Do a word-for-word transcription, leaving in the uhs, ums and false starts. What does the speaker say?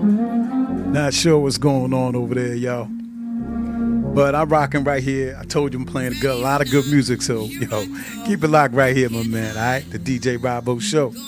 Not sure what's going on over there, y'all. But I'm rocking right here. I told you I'm playing a, good, a lot of good music, so, yo, keep it locked right here, my man, all right? The D J Rabo Show.